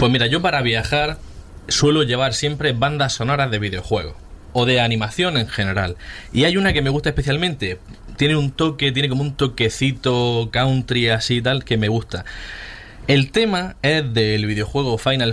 Pues mira, yo para viajar suelo llevar siempre bandas sonoras de videojuegos o de animación en general. Y hay una que me gusta especialmente. Tiene como un toquecito country así y tal que me gusta. El tema es del videojuego Final